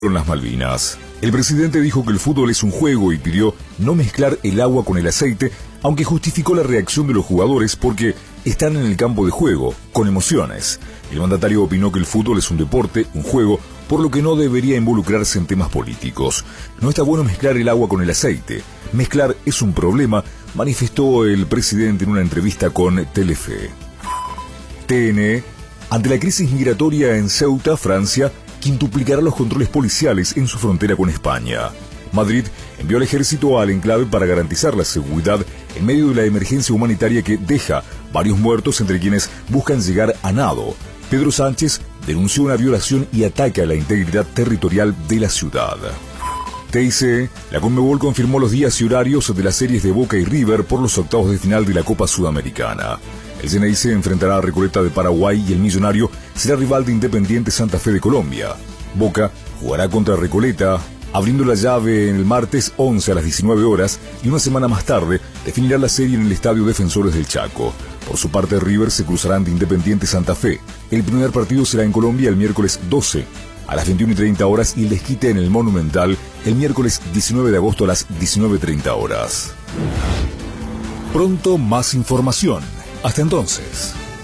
Con las Malvinas. El presidente dijo que el fútbol es un juego y pidió no mezclar el agua con el aceite, aunque justificó la reacción de los jugadores porque están en el campo de juego, con emociones. El mandatario opinó que el fútbol es un deporte, un juego, por lo que no debería involucrarse en temas políticos. No está bueno mezclar el agua con el aceite. Mezclar es un problema, manifestó el presidente en una entrevista con Telefe. TN. Ante la crisis migratoria en Ceuta, Francia quintuplicará los controles policiales en su frontera con España. Madrid envió al ejército al enclave para garantizar la seguridad en medio de la emergencia humanitaria que deja varios muertos entre quienes buscan llegar a nado. Pedro Sánchez denunció una violación y ataca a la integridad territorial de la ciudad. TIC, la Conmebol confirmó los días y horarios de las series de Boca y River por los octavos de final de la Copa Sudamericana. El CNIC enfrentará a Recoleta de Paraguay y el Millonario será rival de Independiente Santa Fe de Colombia. Boca jugará contra Recoleta, abriendo la llave el martes 11 a las 19 horas y una semana más tarde definirá la serie en el Estadio Defensores del Chaco. Por su parte, River se cruzarán de Independiente Santa Fe. El primer partido será en Colombia el miércoles 12 a las 21:30 horas y el desquite en el Monumental el miércoles 19 de agosto a las 19:30 horas. Pronto más información. Hasta entonces.